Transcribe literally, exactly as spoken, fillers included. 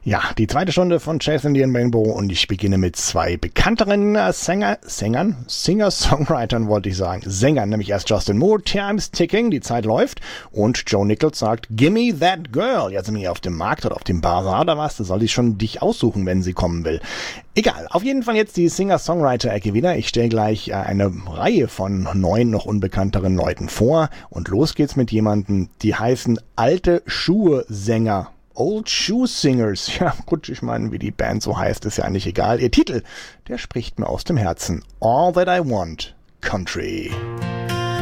Ja, die zweite Stunde von Chasing the Rainbow und ich beginne mit zwei bekannteren äh, Sänger, Sängern, Singer-Songwritern wollte ich sagen, Sängern, nämlich erst Justin Moore, Time's Ticking, die Zeit läuft und Joe Nichols sagt, Gimme That Girl. Jetzt sind wir auf dem Markt oder auf dem Bazar oder was, da soll ich schon dich aussuchen, wenn sie kommen will. Egal, auf jeden Fall jetzt die Singer-Songwriter-Ecke wieder. Ich stelle gleich äh, eine Reihe von neun noch unbekannteren Leuten vor und los geht's mit jemandem, die heißen Alte Schuhe-Sänger. Old Shoe Singers. Ja, gut, ich meine, wie die Band so heißt, ist ja eigentlich egal. Ihr Titel, der spricht mir aus dem Herzen. All That I Want, Country.